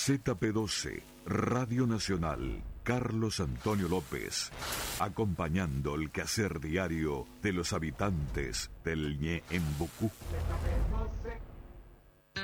ZP12, Radio Nacional, Carlos Antonio López, acompañando el quehacer diario de los habitantes del Ñeembucú. ZP12.